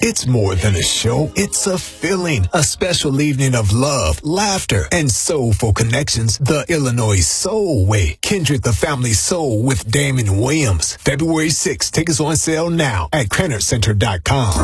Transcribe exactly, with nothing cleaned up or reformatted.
It's more than a show. It's a feeling, a special evening of love, laughter, and soulful connections. The Illinois Soul Way. Kindred the Family Soul with Damon Williams. February sixth. Tickets on sale now at Crenner Center dot com.